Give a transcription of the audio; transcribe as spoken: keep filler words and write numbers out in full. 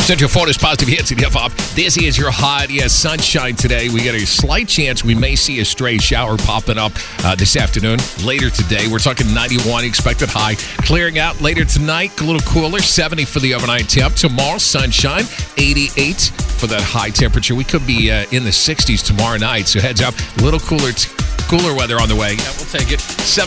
Central Florida's Positive Hits and Hip Hop. This is your hot, yes, sunshine today. We got a slight chance we may see a stray shower popping up uh, this afternoon. Later today, we're talking ninety-one expected high. Clearing out later tonight, a little cooler, seventy for the overnight temp. Tomorrow, sunshine, eighty-eight for that high temperature. We could be uh, in the sixties tomorrow night, so heads up. A little cooler, t- cooler weather on the way. Yeah, we'll take it.